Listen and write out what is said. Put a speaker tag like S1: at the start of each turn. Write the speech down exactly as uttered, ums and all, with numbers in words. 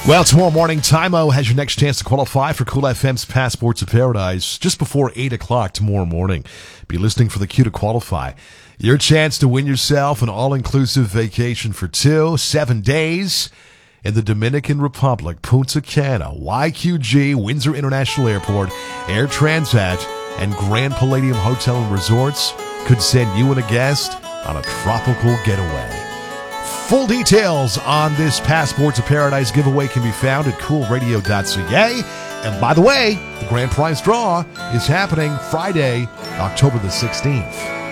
S1: Well, tomorrow morning, Tymo has your next chance to qualify for Cool F M's Passport to Paradise just before eight o'clock tomorrow morning. Be listening for the cue to qualify. Your chance to win yourself an all-inclusive vacation for two, seven days in the Dominican Republic, Punta Cana, Y Q G, Windsor International Airport, Air Transat, and Grand Palladium Hotel and Resorts could send you and a guest on a tropical getaway. Full details on this Passport to Paradise giveaway can be found at cool radio dot c a. And by the way, the grand prize draw is happening Friday, October the sixteenth.